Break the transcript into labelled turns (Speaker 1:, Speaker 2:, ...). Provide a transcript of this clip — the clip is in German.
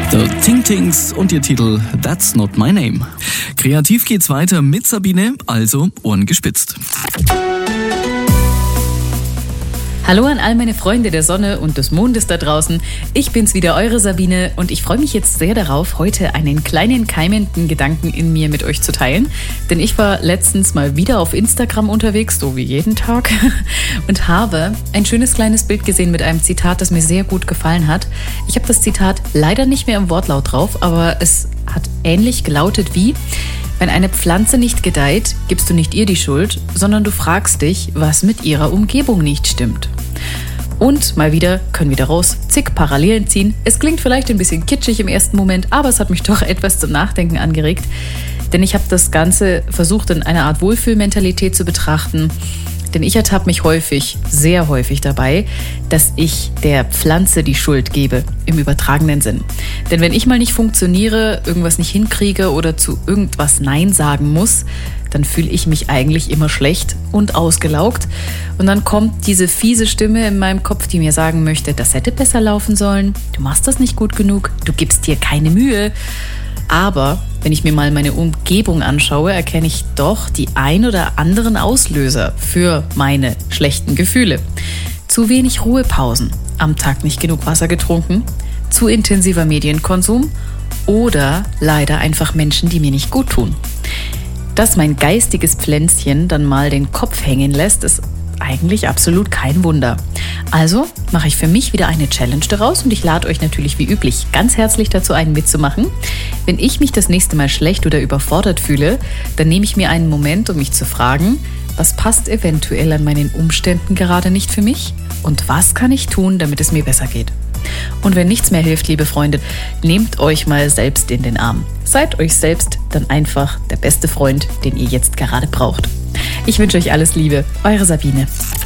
Speaker 1: The Ting Tings und ihr Titel That's Not My Name. Kreativ geht's weiter mit Sabine, also Ohren gespitzt.
Speaker 2: Hallo an all meine Freunde der Sonne und des Mondes da draußen. Ich bin's wieder, eure Sabine, und ich freue mich jetzt sehr darauf, heute einen kleinen keimenden Gedanken in mir mit euch zu teilen. Denn ich war letztens mal wieder auf Instagram unterwegs, so wie jeden Tag, und habe ein schönes kleines Bild gesehen mit einem Zitat, das mir sehr gut gefallen hat. Ich habe das Zitat leider nicht mehr im Wortlaut drauf, aber es hat ähnlich gelautet wie: Wenn eine Pflanze nicht gedeiht, gibst du nicht ihr die Schuld, sondern du fragst dich, was mit ihrer Umgebung nicht stimmt. Und mal wieder können wir daraus zig Parallelen ziehen. Es klingt vielleicht ein bisschen kitschig im ersten Moment, aber es hat mich doch etwas zum Nachdenken angeregt. Denn ich habe das Ganze versucht, in einer Art Wohlfühlmentalität zu betrachten. Denn ich ertappe mich häufig, sehr häufig dabei, dass ich der Pflanze die Schuld gebe, im übertragenen Sinn. Denn wenn ich mal nicht funktioniere, irgendwas nicht hinkriege oder zu irgendwas Nein sagen muss, dann fühle ich mich eigentlich immer schlecht und ausgelaugt. Und dann kommt diese fiese Stimme in meinem Kopf, die mir sagen möchte, das hätte besser laufen sollen, du machst das nicht gut genug, du gibst dir keine Mühe. Aber wenn ich mir mal meine Umgebung anschaue, erkenne ich doch die ein oder anderen Auslöser für meine schlechten Gefühle. Zu wenig Ruhepausen, am Tag nicht genug Wasser getrunken, zu intensiver Medienkonsum oder leider einfach Menschen, die mir nicht gut tun. Dass mein geistiges Pflänzchen dann mal den Kopf hängen lässt, ist eigentlich absolut kein Wunder. Also mache ich für mich wieder eine Challenge daraus und ich lade euch natürlich wie üblich ganz herzlich dazu ein, mitzumachen. Wenn ich mich das nächste Mal schlecht oder überfordert fühle, dann nehme ich mir einen Moment, um mich zu fragen, was passt eventuell an meinen Umständen gerade nicht für mich und was kann ich tun, damit es mir besser geht. Und wenn nichts mehr hilft, liebe Freunde, nehmt euch mal selbst in den Arm. Seid euch selbst dann einfach der beste Freund, den ihr jetzt gerade braucht. Ich wünsche euch alles Liebe, eure Sabine.